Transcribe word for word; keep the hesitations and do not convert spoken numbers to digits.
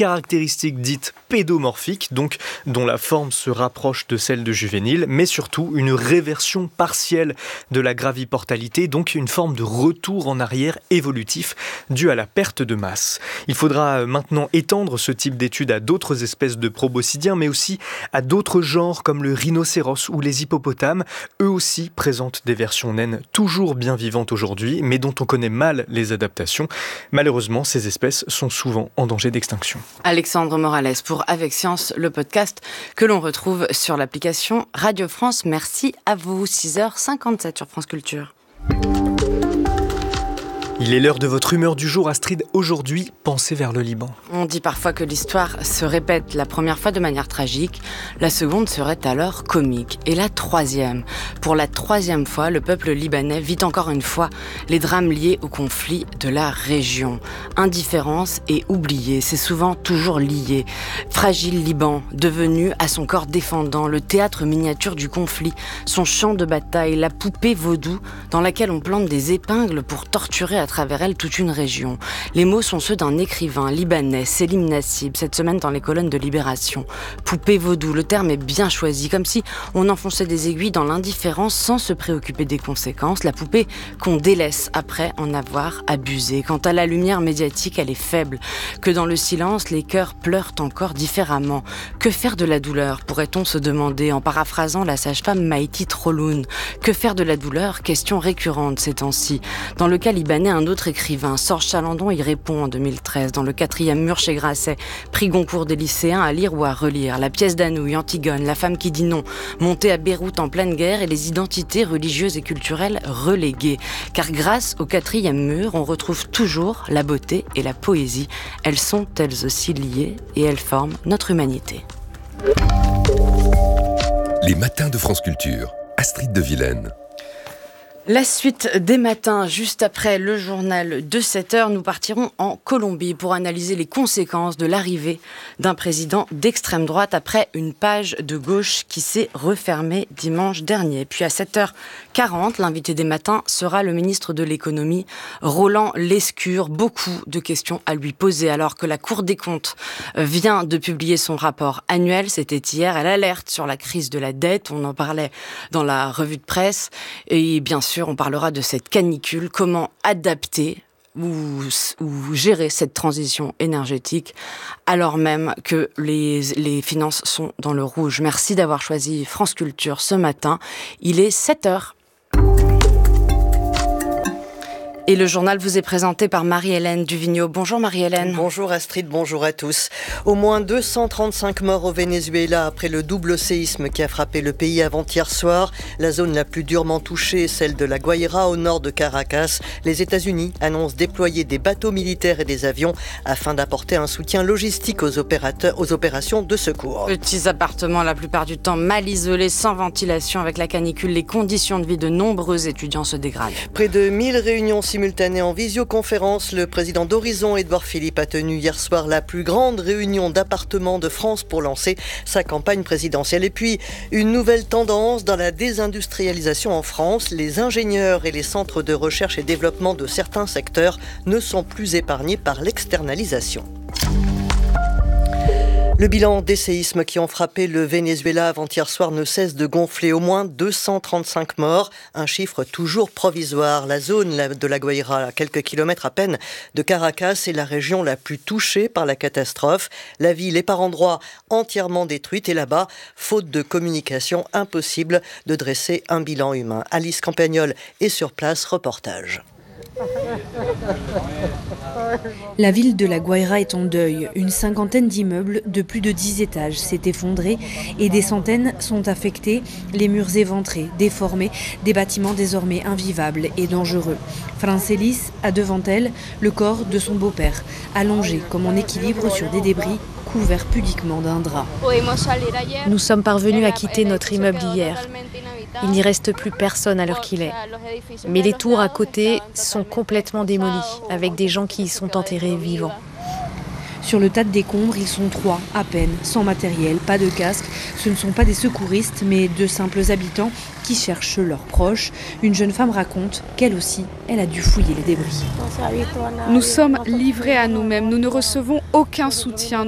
caractéristiques dites pédomorphiques, donc dont la forme se rapproche de celle de juvénile, mais surtout une réversion partielle de la graviportalité, donc une forme de retour en arrière évolutif dû à la perte de masse. Il faudra maintenant étendre ce type d'études à d'autres espèces de proboscidiens, mais aussi à d'autres genres comme le rhinocéros ou les hippopotames. Eux aussi présentent des versions naines toujours bien vivantes aujourd'hui, mais dont on connaît mal les adaptations. Malheureusement, ces espèces sont souvent en danger d'extinction. Alexandre Morales pour Avec Science, le podcast que l'on retrouve sur l'application Radio France. Merci à vous. six heures cinquante-sept sur France Culture. Il est l'heure de votre humeur du jour, Astrid. Aujourd'hui, pensez vers le Liban. On dit parfois que l'histoire se répète la première fois de manière tragique, la seconde serait alors comique. Et la troisième, pour la troisième fois, le peuple libanais vit encore une fois les drames liés au conflit de la région. Indifférence et oublié, c'est souvent toujours lié. Fragile Liban, devenu à son corps défendant, le théâtre miniature du conflit, son champ de bataille, la poupée vaudou dans laquelle on plante des épingles pour torturer à travers elle toute une région. Les mots sont ceux d'un écrivain libanais, Selim Nassib, cette semaine dans les colonnes de Libération. Poupée vaudou, le terme est bien choisi, comme si on enfonçait des aiguilles dans l'indifférence sans se préoccuper des conséquences. La poupée qu'on délaisse après en avoir abusé. Quant à la lumière médiatique, elle est faible. Que dans le silence, les cœurs pleurent encore différemment. Que faire de la douleur, pourrait-on se demander en paraphrasant la sage-femme Maïti Troloun. Que faire de la douleur, question récurrente ces temps-ci. Dans le cas libanais, un autre écrivain, Sorge Chalandon, y répond en deux mille treize, dans le quatrième mur chez Grasset, prix Goncourt des lycéens à lire ou à relire. La pièce d'Anouilh, Antigone, La femme qui dit non, montée à Beyrouth en pleine guerre et les identités religieuses et culturelles reléguées. Car grâce au quatrième mur, on retrouve toujours la beauté et la poésie. Elles sont elles aussi liées et elles forment notre humanité. Les matins de France Culture, Astrid de Vilaine. La suite des matins, juste après le journal de sept heures, nous partirons en Colombie pour analyser les conséquences de l'arrivée d'un président d'extrême droite après une page de gauche qui s'est refermée dimanche dernier. Puis à sept heures quarante, l'invité des matins sera le ministre de l'économie, Roland Lescure. Beaucoup de questions à lui poser alors que la Cour des comptes vient de publier son rapport annuel. C'était hier, elle alerte sur la crise de la dette. On en parlait dans la revue de presse et bien sûr, on parlera de cette canicule, comment adapter ou, ou gérer cette transition énergétique alors même que les, les finances sont dans le rouge. Merci d'avoir choisi France Culture ce matin. Il est sept heures. Et le journal vous est présenté par Marie-Hélène Duvigneau. Bonjour Marie-Hélène. Bonjour Astrid, bonjour à tous. Au moins deux cent trente-cinq morts au Venezuela après le double séisme qui a frappé le pays avant-hier soir. La zone la plus durement touchée est celle de la Guaira au nord de Caracas. Les États-Unis annoncent déployer des bateaux militaires et des avions afin d'apporter un soutien logistique aux, opérateurs, aux opérations de secours. Petits appartements la plupart du temps mal isolés, sans ventilation. Avec la canicule, les conditions de vie de nombreux étudiants se dégradent. Près de mille réunions simultanée en visioconférence, le président d'Horizon, Édouard Philippe, a tenu hier soir la plus grande réunion d'appartements de France pour lancer sa campagne présidentielle. Et puis, une nouvelle tendance dans la désindustrialisation en France. Les ingénieurs et les centres de recherche et développement de certains secteurs ne sont plus épargnés par l'externalisation. Le bilan des séismes qui ont frappé le Venezuela avant-hier soir ne cesse de gonfler. Au moins deux cent trente-cinq morts, un chiffre toujours provisoire. La zone de la Guaira, à quelques kilomètres à peine de Caracas, est la région la plus touchée par la catastrophe. La ville est par endroits entièrement détruite et là-bas, faute de communication, impossible de dresser un bilan humain. Alice Campagnol est sur place, reportage. La ville de la Guaira est en deuil. Une cinquantaine d'immeubles de plus de dix étages s'est effondré et des centaines sont affectés, les murs éventrés, déformés, des bâtiments désormais invivables et dangereux. Francelis a devant elle le corps de son beau-père, allongé comme en équilibre sur des débris couverts pudiquement d'un drap. Nous sommes parvenus à quitter notre immeuble hier. Il n'y reste plus personne à l'heure qu'il est. Mais les tours à côté sont complètement démolies, avec des gens qui y sont enterrés vivants. Sur le tas de décombres, ils sont trois, à peine, sans matériel, pas de casque. Ce ne sont pas des secouristes, mais de simples habitants qui cherchent leurs proches. Une jeune femme raconte qu'elle aussi, elle a dû fouiller les débris. Nous sommes livrés à nous-mêmes, nous ne recevons aucun soutien.